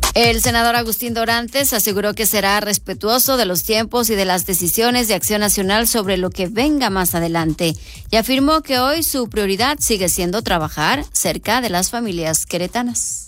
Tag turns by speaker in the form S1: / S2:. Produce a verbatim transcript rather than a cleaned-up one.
S1: El senador Agustín Dorantes aseguró que será respetuoso de los tiempos y de las decisiones de Acción Nacional sobre lo que venga más adelante y afirmó que hoy su prioridad sigue siendo trabajar cerca de las familias queretanas.